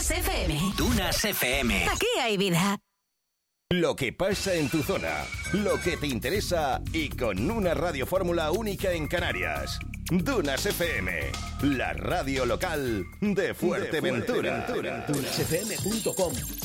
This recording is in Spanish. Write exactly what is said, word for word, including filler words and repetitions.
Dunas F M. Dunas F M. Aquí hay vida. Lo que pasa en tu zona, lo que te interesa y con una radiofórmula única en Canarias. Dunas F M, la radio local de Fuerteventura. Dunas F M punto com